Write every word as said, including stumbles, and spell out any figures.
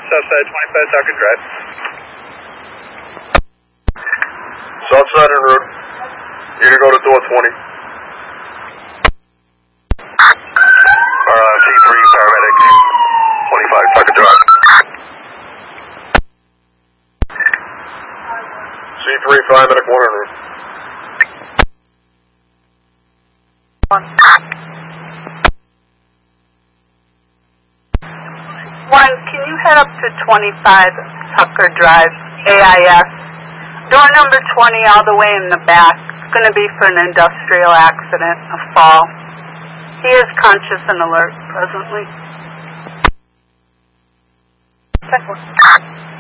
Southside twenty-five Tucker Drive. Southside en route. You're gonna go to door twenty. Uh, C three paramedic, twenty-five Tucker Drive. C three paramedic one en route. One, can you head up to twenty-five Tucker Drive, A I S? Door number twenty all the way in the back. It's going to be for an industrial accident, a fall. He is conscious and alert presently. Second.